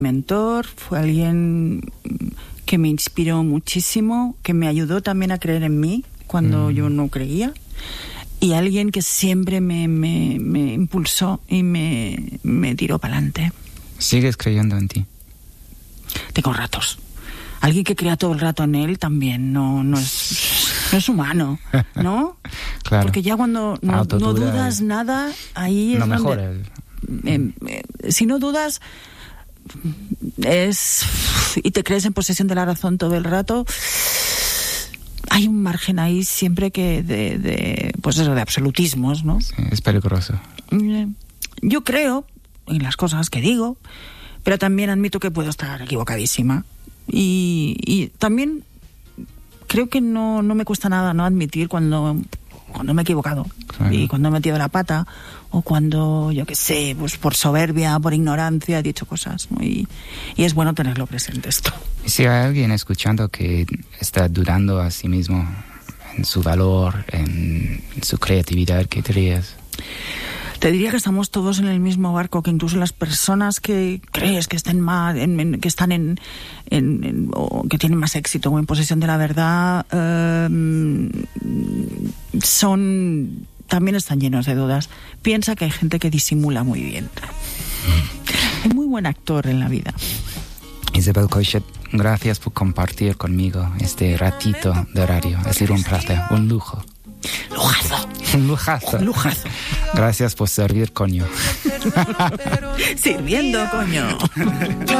mentor, fue alguien que me inspiró muchísimo, que me ayudó también a creer en mí cuando yo no creía, y alguien que siempre me impulsó y me tiró para adelante. ¿Sigues creyendo en ti? Tengo ratos. Alguien que crea todo el rato en él también no es humano, ¿no? Claro. Porque ya cuando no dudas nada, ahí es no donde... si no dudas y te crees en posesión de la razón todo el rato, hay un margen ahí siempre que de absolutismos, ¿no? Sí, es peligroso. Yo creo en las cosas que digo, pero también admito que puedo estar equivocadísima. Y también creo que no me cuesta nada no admitir cuando me he equivocado. Claro. Y cuando he metido la pata, o cuando, yo qué sé, pues por soberbia, por ignorancia he dicho cosas, ¿no? Y es bueno tenerlo presente esto. Si hay alguien escuchando que está dudando a sí mismo en su valor, en su creatividad, ¿qué dirías? Te diría que estamos todos en el mismo barco, que incluso las personas que crees que están que están o que tienen más éxito o en posesión de la verdad, también están llenos de dudas. Piensa que hay gente que disimula muy bien. Hay muy buen actor en la vida. Isabel Coixet, gracias por compartir conmigo este ratito de radio. Ha sido un placer, un lujo. Lujazo. Un lujazo. Un lujazo. Gracias por servir, coño. Sirviendo, coño.